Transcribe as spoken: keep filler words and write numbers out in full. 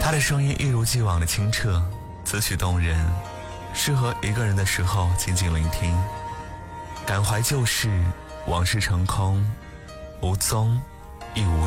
他的声音一如既往的清澈，词曲动人，适合一个人的时候静静聆听。感怀旧事，往事成空，无踪亦无